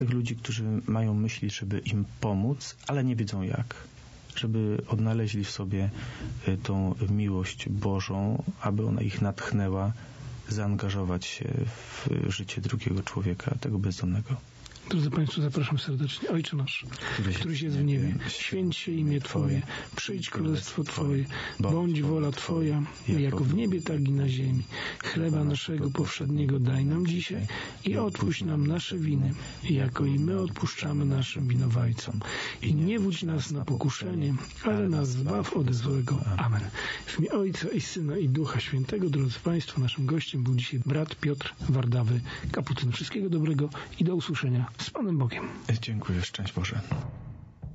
Tych ludzi, którzy mają myśli, żeby im pomóc, ale nie wiedzą jak. Żeby odnaleźli w sobie tą miłość Bożą, aby ona ich natchnęła, zaangażować się w życie drugiego człowieka, tego bezdomnego. Drodzy Państwo, zapraszam serdecznie. Ojcze nasz, któryś jest w niebie, święć się imię Twoje, przyjdź królestwo Twoje, bądź wola Twoja, jako w niebie, tak i na ziemi. Chleba naszego powszedniego daj nam dzisiaj i odpuść nam nasze winy, jako i my odpuszczamy naszym winowajcom. I nie wódź nas na pokuszenie, ale nas zbaw ode złego. Amen. W imię Ojca i Syna i Ducha Świętego, drodzy Państwo, naszym gościem był dzisiaj brat Piotr Wardawy, kapucyn. Wszystkiego dobrego i do usłyszenia. Z Panem Bogiem. Dziękuję, szczęść Boże.